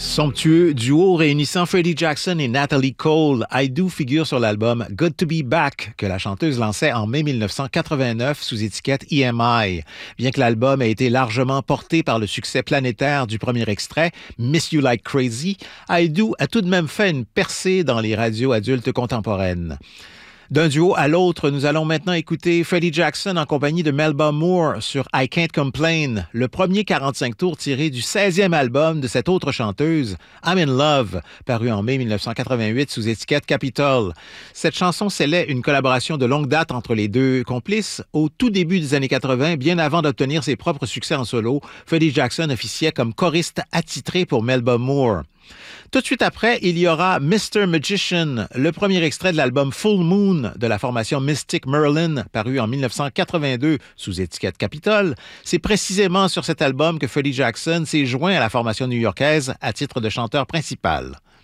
Somptueux duo réunissant Freddie Jackson et Natalie Cole, I Do figure sur l'album Good to Be Back que la chanteuse lançait en mai 1989 sous étiquette EMI. Bien que l'album ait été largement porté par le succès planétaire du premier extrait, Miss You Like Crazy, I Do a tout de même fait une percée dans les radios adultes contemporaines. D'un duo à l'autre, nous allons maintenant écouter Freddie Jackson en compagnie de Melba Moore sur I Can't Complain, le premier 45 tours tiré du 16e album de cette autre chanteuse, I'm in Love, paru en mai 1988 sous étiquette Capitol. Cette chanson scellait une collaboration de longue date entre les deux complices. Au tout début des années 80, bien avant d'obtenir ses propres succès en solo, Freddie Jackson officiait comme choriste attitré pour Melba Moore. Tout de suite après, il y aura Mr. Magician, le premier extrait de l'album Full Moon de la formation Mystic Merlin, paru en 1982 sous étiquette Capitol. C'est précisément sur cet album que Freddie Jackson s'est joint à la formation new-yorkaise à titre de chanteur principal.